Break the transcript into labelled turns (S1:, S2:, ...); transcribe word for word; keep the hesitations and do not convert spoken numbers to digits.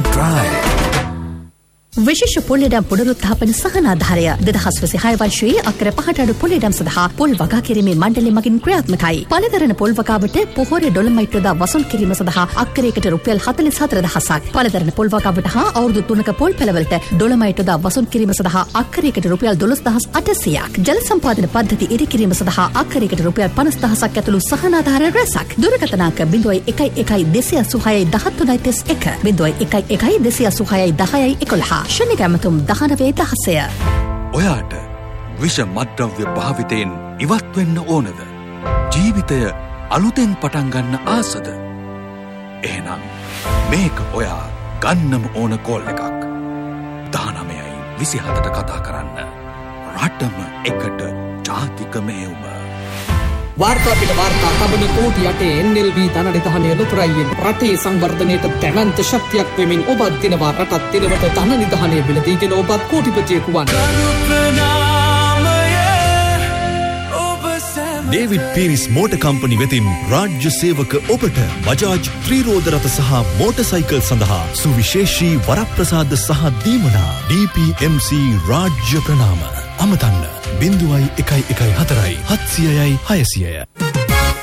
S1: drive.
S2: විශේෂ පොල්ලෙඩම් පුනරුත්ථාපන සහනාධාරය දෙදහස් විසිහය වර්ෂයේ අක්කර පහට අඩු පොල්ලෙඩම් සඳහා පොල් වගා කිරීමේ මණ්ඩලය මගින් ක්‍රියාත්මකයි. පළදරන පොල් වගාවට පොහොර ඩොලමයිට් යොදා වසූල් කිරීම සඳහා අක්කරයකට රුපියල් හතළිස් හතර දහසක්. පළදරන පොල් වගාවට හා අවුරුදු තුනක පොල් පැලවලට ඩොලමයිට් යොදා වසූල් කිරීම සඳහා අක්කරයකට රුපියල් දොළොස් දහස් අටසියයක්. ජල සම්පාදන පද්ධති ඉරි කිරීම සඳහා අක්කරයකට රුපියල් පනස් දහසක් ඇතුළු සහනාධාර රැසක්. දුරකථන අංක ज़ीरो एक एक දෙසිය අසූහයයි දහතුනයි තිස් එක ज़ीरो एक एक දෙසිය අසූහයයි දහයයි එකොළහ. ශුන්‍ය කැමතුම් දහනවය දහසය.
S1: ඔයාට විෂ මත්ද්‍රව්‍ය භාවිතයෙන් ඉවත් වෙන්න ඕනද? ජීවිතය අලුතෙන් පටන් ගන්න ආසද? එහෙනම් මේක ඔයා ගන්නම ඕන කෝල් එකක්. දහනවයයි විසිහතට කතා කරන්න. රටම එකට ජාතික මෙහෙයුම.
S3: වාර්තා පිට වාර්තා තබන කෝටි යටේ එන් එල් බී ධනනිධානය ලොතරැයියෙන් රටේ සංවර්ධනයට දැවැන්ත ශක්තියක් වෙමින් ඔබත් දිනවා රටත් දිනවට ධනනිධානය බිලදීගෙන ඔබත් කෝටිපතියෙකු වන්න.
S4: ඩේවිඩ් පීරිස් මෝටර් කම්පනි වෙතින් රාජ්‍ය සේවක ඔබට බජාජ් ත්‍රිරෝද රථ සහ මෝටර් සයිකල් සඳහා සුවිශේෂී වරප්‍රසාද සහ දීමනා ඩී පී එම් සී රාජ්‍ය ප්‍රනාම අමතන්න බිංදුවයි එකයි එකයි හතරයි හත්සියයයි හයසියය.